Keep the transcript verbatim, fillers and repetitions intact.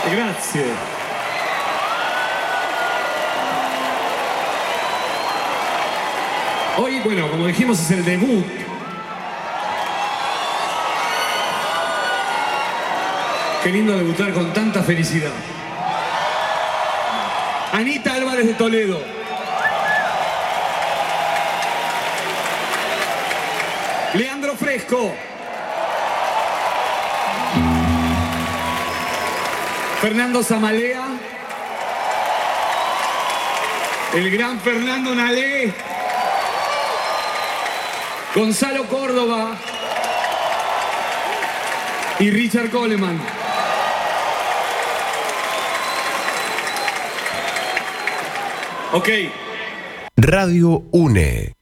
Grazie. Hoy, bueno, como dijimos, es el debut. Qué lindo debutar con tanta felicidad. Anita Álvarez de Toledo. Leandro Fresco. Fernando Zamalea. El gran Fernando Nalé. Gonzalo Córdoba. Y Richard Coleman. Ok. Radio UNE.